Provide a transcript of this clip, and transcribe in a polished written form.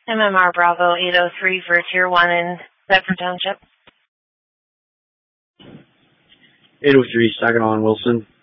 MMR Bravo 803 for Tier 1 in Bedford Township. 803, Saginaw and Wilson.